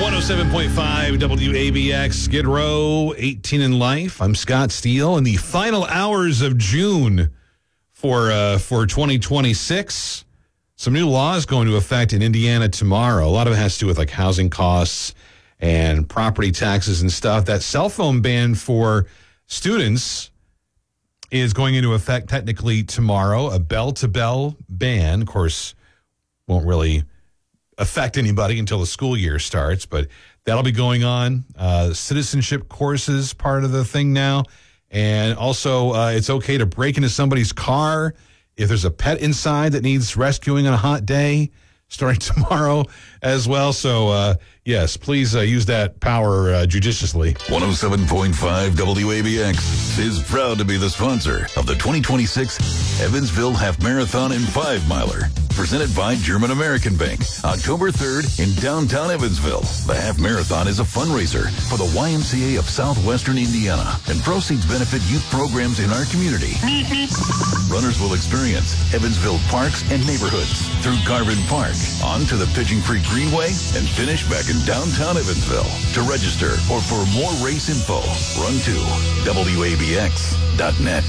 107.5 WABX, Skid Row, 18 in Life. I'm Scott Steele. In the final hours of June for 2026, some new laws going to effect in Indiana tomorrow. A lot of it has to do with like housing costs and property taxes and stuff. That cell phone ban for students is going into effect technically tomorrow. A bell-to-bell ban, of course, won't really affect anybody until the school year starts, but that'll be going on. Citizenship courses, part of the thing now. And also, it's okay to break into somebody's car if there's a pet inside that needs rescuing on a hot day, starting tomorrow as well. So, yes, please use that power judiciously. 107.5 WABX is proud to be the sponsor of the 2026 Evansville Half Marathon and 5-Miler. Presented by German American Bank, October 3rd in downtown Evansville. The Half Marathon is a fundraiser for the YMCA of Southwestern Indiana, and proceeds benefit youth programs in our community. Runners will experience Evansville parks and neighborhoods through Garvin Park, on to the Pigeon Creek Greenway, and finish back in downtown Evansville. To register or for more race info, run to WABX.net.